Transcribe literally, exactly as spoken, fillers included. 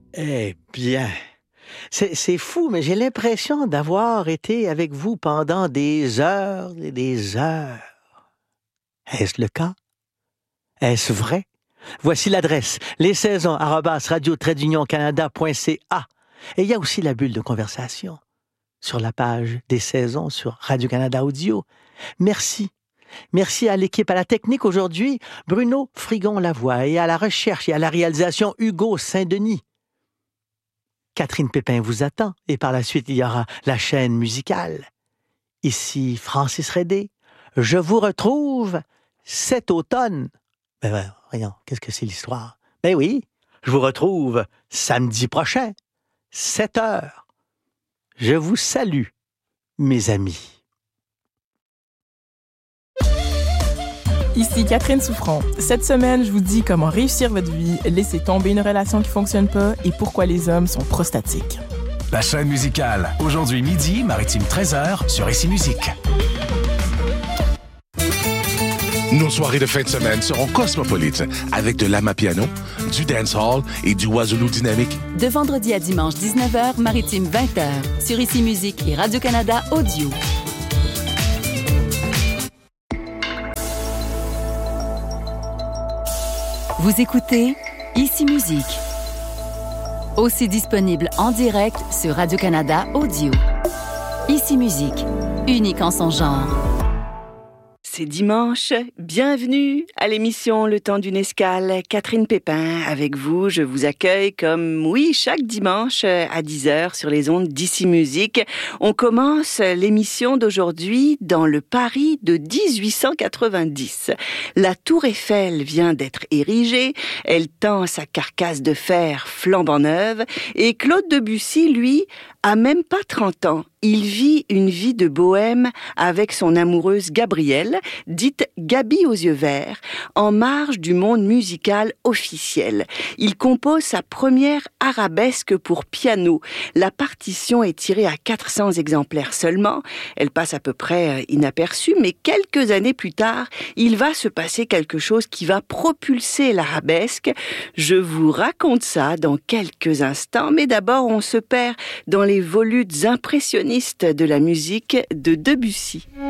Eh bien, c'est, c'est fou, mais j'ai l'impression d'avoir été avec vous pendant des heures et des heures. Est-ce le cas? Est-ce vrai? Voici l'adresse, les saisons, arobase radio trait d'union canada point c a. Et il y a aussi la bulle de conversation sur la page des saisons sur Radio-Canada Audio. Merci. Merci à l'équipe, à la technique aujourd'hui, Bruno Frigon-Lavoie, et à la recherche et à la réalisation, Hugo Saint-Denis. Catherine Pépin vous attend, et par la suite, il y aura la chaîne musicale. Ici Francis Redé. Je vous retrouve cet automne. Ben, ben voyons, qu'est-ce que c'est l'histoire? Ben oui, je vous retrouve samedi prochain, sept heures. Je vous salue, mes amis. Ici Catherine Souffrant. Cette semaine, je vous dis comment réussir votre vie, laisser tomber une relation qui ne fonctionne pas et pourquoi les hommes sont prostatiques. La chaîne musicale. Aujourd'hui midi, Maritime treize heures sur Ici Musique. Nos soirées de fin de semaine seront cosmopolites avec de l'amapiano, du dancehall et du oiseau dynamique. De vendredi à dimanche dix-neuf heures, Maritime vingt heures sur Ici Musique et Radio-Canada Audio. Vous écoutez Ici Musique. Aussi disponible en direct sur Radio-Canada Audio. Ici Musique, unique en son genre. C'est dimanche, bienvenue à l'émission Le Temps d'une escale. Catherine Pépin avec vous, je vous accueille comme, oui, chaque dimanche à dix heures sur les ondes d'Ici Musique. On commence l'émission d'aujourd'hui dans le Paris de dix-huit cent quatre-vingt-dix. La tour Eiffel vient d'être érigée, elle tend sa carcasse de fer flambant neuve et Claude Debussy, lui, a même pas trente ans. Il vit une vie de bohème avec son amoureuse Gabrielle, dite Gabi aux yeux verts, en marge du monde musical officiel. Il compose sa première arabesque pour piano. La partition est tirée à quatre cents exemplaires seulement. Elle passe à peu près inaperçue, mais quelques années plus tard, il va se passer quelque chose qui va propulser l'arabesque. Je vous raconte ça dans quelques instants, mais d'abord on se perd dans les volutes impressionnistes de la musique de Debussy.